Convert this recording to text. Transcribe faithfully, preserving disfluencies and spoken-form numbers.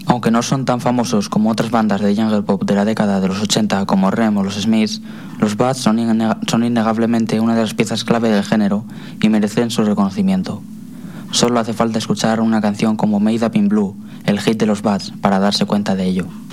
Aunque no son tan famosos como otras bandas de jungle pop de la década de los ochenta como R E M o los Smiths, los Bats son, innega- son innegablemente una de las piezas clave del género y merecen su reconocimiento. Solo hace falta escuchar una canción como Made Up in Blue, el hit de los Bats, para darse cuenta de ello.